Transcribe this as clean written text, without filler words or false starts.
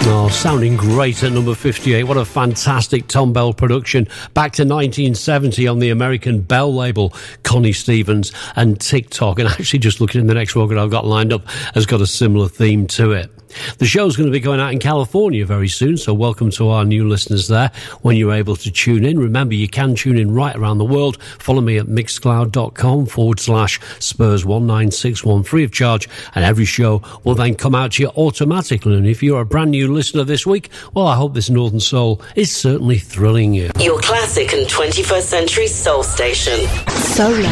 Oh, sounding great at number 58. What a fantastic Tom Bell production. Back to 1970 on the American Bell label. Connie Stevens and TikTok. And actually, just looking at the next record I've got lined up has got a similar theme to it. The show's going to be going out in California very soon, so welcome to our new listeners there when you're able to tune in. Remember, you can tune in right around the world. Follow me at mixcloud.com/Spurs1961 free of charge, and every show will then come out to you automatically. And if you're a brand new listener this week, well, I hope this Northern Soul is certainly thrilling you. Your classic and 21st century soul station. Solar.